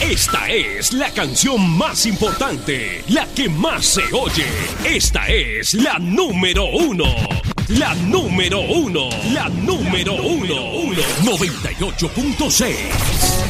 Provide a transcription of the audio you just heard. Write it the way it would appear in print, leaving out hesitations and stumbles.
Esta es la canción más importante, la que más se oye. Esta es la número uno. La número uno. La número uno. 98.6.